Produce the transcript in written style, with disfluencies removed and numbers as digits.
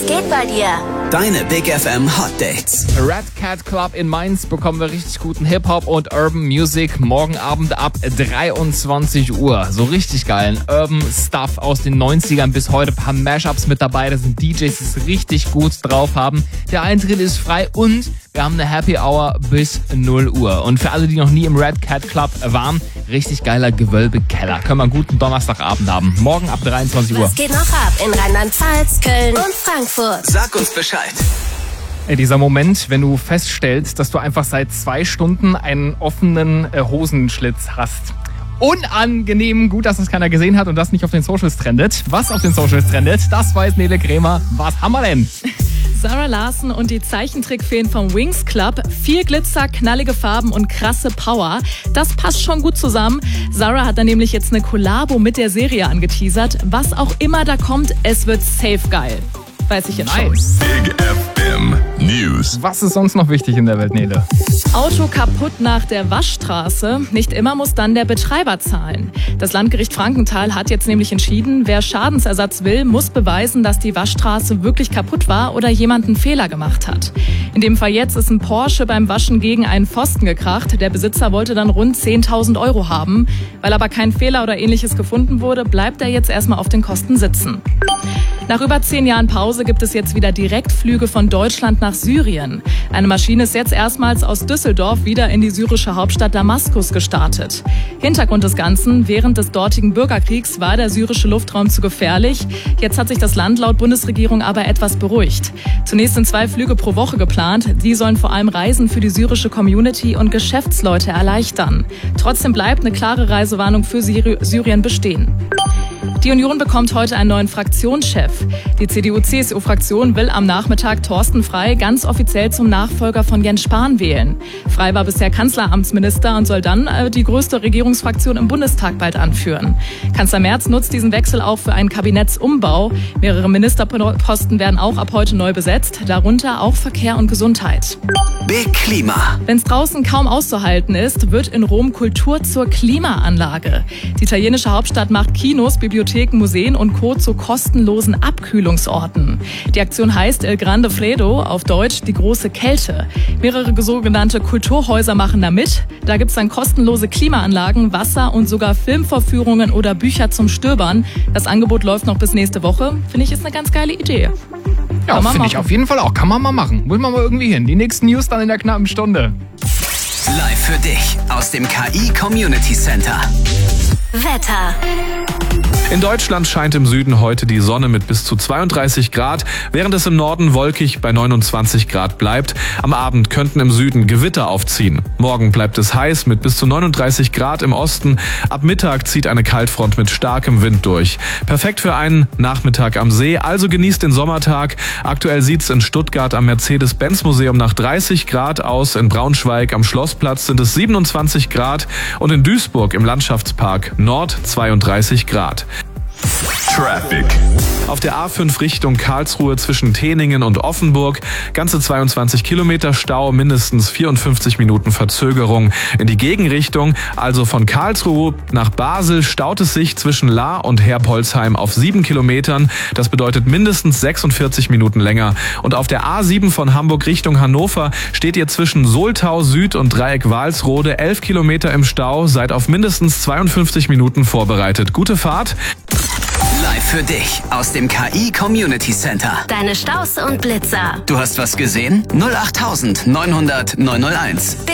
Was geht bei dir? Deine Big FM Hot Dates. Red Cat Club in Mainz bekommen wir richtig guten Hip-Hop und Urban Music morgen Abend ab 23 Uhr. So richtig geilen Urban Stuff aus den 90ern bis heute. Ein paar Mashups mit dabei. Da sind DJs, die es richtig gut drauf haben. Der Eintritt ist frei und wir haben eine Happy Hour bis 0 Uhr. Und für alle, die noch nie im Red Cat Club waren, richtig geiler Gewölbekeller. Können wir einen guten Donnerstagabend haben. Morgen ab 23 Uhr. Was geht noch ab in Rheinland-Pfalz, Köln und Frankfurt? Sag uns Bescheid. Dieser Moment, wenn du feststellst, dass du einfach seit 2 Stunden einen offenen Hosenschlitz hast. Unangenehm, gut, dass das keiner gesehen hat und das nicht auf den Socials trendet. Was auf den Socials trendet, das weiß Nele Krämer. Was haben wir denn? Zara Larsson und die Zeichentrickfeen vom Winx Club. Viel Glitzer, knallige Farben und krasse Power. Das passt schon gut zusammen. Zara hat dann nämlich jetzt eine Kollabo mit der Serie angeteasert. Was auch immer da kommt, es wird safe geil. Weiß ich jetzt schon. Big FM News. Was ist sonst noch wichtig in der Welt, Nele? Auto kaputt nach der Waschstraße. Nicht immer muss dann der Betreiber zahlen. Das Landgericht Frankenthal hat jetzt nämlich entschieden, wer Schadensersatz will, muss beweisen, dass die Waschstraße wirklich kaputt war oder jemand einen Fehler gemacht hat. In dem Fall jetzt ist ein Porsche beim Waschen gegen einen Pfosten gekracht. Der Besitzer wollte dann rund 10.000 € haben. Weil aber kein Fehler oder ähnliches gefunden wurde, bleibt er jetzt erstmal auf den Kosten sitzen. Nach über 10 Jahren Pause gibt es jetzt wieder Direktflüge von Deutschland nach Syrien. Eine Maschine ist jetzt erstmals aus Düsseldorf wieder in die syrische Hauptstadt Damaskus gestartet. Hintergrund des Ganzen: Während des dortigen Bürgerkriegs war der syrische Luftraum zu gefährlich. Jetzt hat sich das Land laut Bundesregierung aber etwas beruhigt. Zunächst sind 2 Flüge pro Woche geplant. Die sollen vor allem Reisen für die syrische Community und Geschäftsleute erleichtern. Trotzdem bleibt eine klare Reisewarnung für Syrien bestehen. Die Union bekommt heute einen neuen Fraktionschef. Die CDU-CSU-Fraktion will am Nachmittag Thorsten Frey ganz offiziell zum Nachfolger von Jens Spahn wählen. Frey war bisher Kanzleramtsminister und soll dann die größte Regierungsfraktion im Bundestag bald anführen. Kanzler Merz nutzt diesen Wechsel auch für einen Kabinettsumbau. Mehrere Ministerposten werden auch ab heute neu besetzt, darunter auch Verkehr und Gesundheit. Big Klima. Wenn es draußen kaum auszuhalten ist, wird in Rom Kultur zur Klimaanlage. Die italienische Hauptstadt macht Kinos, Bibliotheken, Museen und Co. zu kostenlosen Abkühlungsorten. Die Aktion heißt Il Grande Freddo, auf Deutsch die große Kälte. Mehrere sogenannte Kulturhäuser machen da mit. Da gibt's dann kostenlose Klimaanlagen, Wasser und sogar Filmvorführungen oder Bücher zum Stöbern. Das Angebot läuft noch bis nächste Woche. Finde ich, ist eine ganz geile Idee. Ja, finde ich auf jeden Fall auch. Kann man mal machen. Muss man mal irgendwie hin. Die nächsten News dann in der knappen Stunde. Live für dich aus dem KI Community Center. Wetter. In Deutschland scheint im Süden heute die Sonne mit bis zu 32 Grad, während es im Norden wolkig bei 29 Grad bleibt. Am Abend könnten im Süden Gewitter aufziehen. Morgen bleibt es heiß mit bis zu 39 Grad im Osten. Ab Mittag zieht eine Kaltfront mit starkem Wind durch. Perfekt für einen Nachmittag am See, also genießt den Sommertag. Aktuell sieht's in Stuttgart am Mercedes-Benz-Museum nach 30 Grad aus. In Braunschweig am Schlossplatz sind es 27 Grad und in Duisburg im Landschaftspark Nord 32 Grad. Traffic. Auf der A5 Richtung Karlsruhe zwischen Teningen und Offenburg ganze 22 Kilometer Stau, mindestens 54 Minuten Verzögerung. In die Gegenrichtung, also von Karlsruhe nach Basel, staut es sich zwischen Lahr und Herbolzheim auf 7 Kilometern. Das bedeutet mindestens 46 Minuten länger. Und auf der A7 von Hamburg Richtung Hannover steht ihr zwischen Soltau Süd und Dreieck Walsrode 11 Kilometer im Stau. Seid auf mindestens 52 Minuten vorbereitet. Gute Fahrt. Live für dich aus dem KI Community Center. Deine Staus und Blitzer. Du hast was gesehen? 08900 901.